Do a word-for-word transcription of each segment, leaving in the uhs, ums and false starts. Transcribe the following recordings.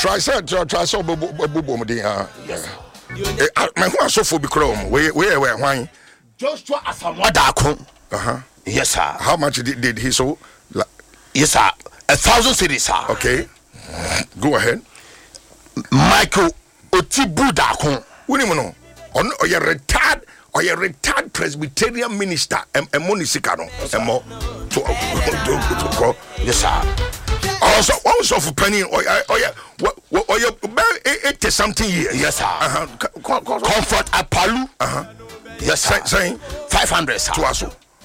try say try so bobo mden ha my who so for be chrome we we we hwan Joshua Asamoah. uh-huh Yes sir. How much did, did he so? Yes sir, a thousand cities sir. Okay, go ahead. Michael Otibu Dakon. Who you know? On or you retired or you retired Presbyterian minister and Monisikano and more to go. Yes sir. Also, also for penny or or or or you eighty something years. Yes sir. Uh-huh. Comfort Apalu. Uh-huh. Yes sir. Saying five hundred sir. To us.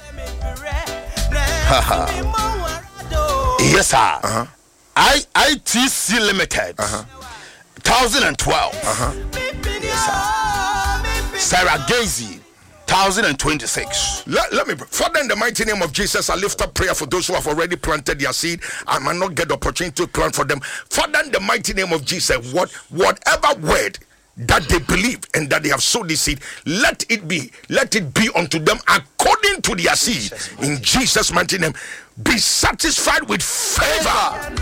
Yes sir. Uh-huh. I I T C Limited. Uh-huh. Thousand twelve. Uh-huh. Yes sir. Sarah Gazy. Thousand and twenty-six. Let, let me, Father, in the mighty name of Jesus, I lift up prayer for those who have already planted their seed. I might not get the opportunity to plant for them. Father, in the mighty name of Jesus, what whatever word that they believe and that they have sowed this seed, let it be, let it be unto them according to their seed. In Jesus' mighty name, be satisfied with favor.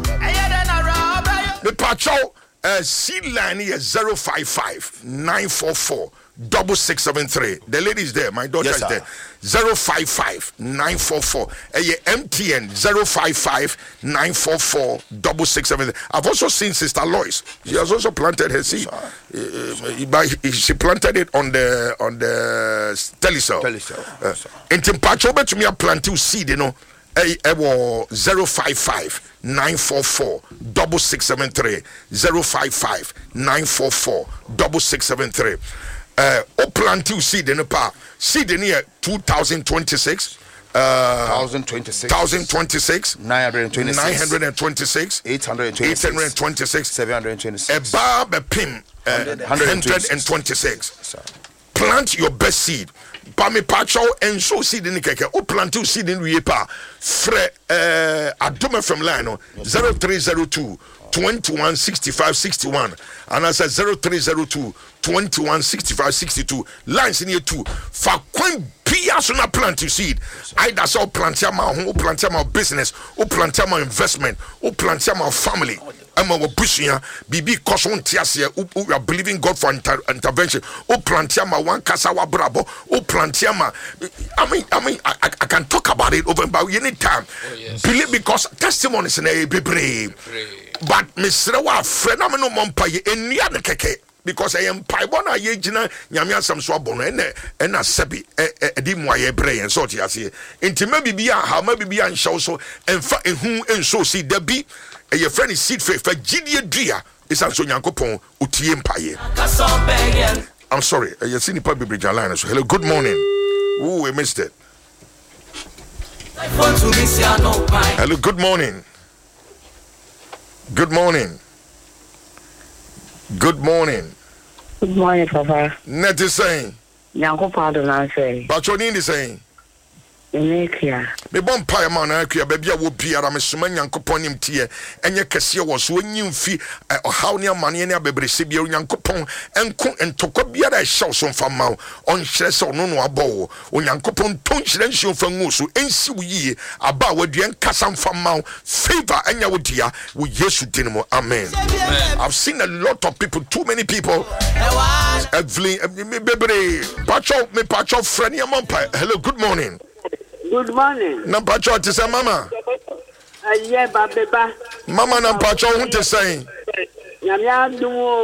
The patrol uh, seed line is zero five five nine four four. Double six seven three. The lady is there. My daughter yes, is sir. there. Zero five five nine four four. A M T N zero five five nine four four double six seven three. I've also seen Sister Lois. She has also planted her seed. Uh, uh, she planted it on the on the telecell. Telecell. In Timpacho, to me, I planted seed. You know, a zero five five nine four four double six seven three. Zero five five nine four four double six seven three. Uh, o planting seed in the pa seed in here two thousand twenty-six uh thousand twenty-six thousand twenty-six nine hundred twenty-six nine hundred twenty-six eight hundred eight hundred twenty-six seven hundred twenty-six a bar be pin uh, one hundred twenty-six. Plant your best seed. Pami pacho and so seed in the keke. O planting seed in we pa fre uh adome from line zero three zero two twenty-one sixty-five sixty-one and I said zero three zero two twenty-one sixty-five sixty-two lines in here too for coin pia so na plant you seed either so plant your my plant your business or plant your investment or plant your family I'm a bushia bibi cause on tiasia who are believing God for inter- intervention or plant your one casawa brabo or plant your I mean I mean I, I, I can talk about it over about any time oh, yes. Believe because testimonies in a be brave but Mister Wa friend I'm no mompa ye enia ne keke because I am paibona ye gina nyame asam so abono ene ena sebi e di mo aye bre en so ti ase enti ma bibia ha ma bibia nhyew so emfa ehu enso si da bi e ye friend seed fe fa gidie dua isa so nyankopon otie mpaye. I'm sorry you see nipa bibri line so hello good morning. Ooh, we missed it. Hello good morning. Good morning. Good morning. Good morning, Papa. Net is saying. Yanko pardon, I say. But your name is saying. Enekia. Me bon pie man akua baby a wo biara me soma nyankopon nim tie enye kese wo so nyim fi ohaw ne amane ne abebrese bia nyankopon enko entokwa biara e hyew so mfa ma on hyere se ono no abɔ wo nyankopon ton hyere nsi mfa ngu so ensi wo yie aba wadua nkasa mfa ma favor enya wo dia wo Yesu din mo amen. Amen. I've seen a lot of people, too many people. Evelyn me bebre pacho me pacho friend ya mampa. Hello, good morning. Good morning. Nampacho to say mama. Uh, yeah, baba. Mama Nampacho who to say.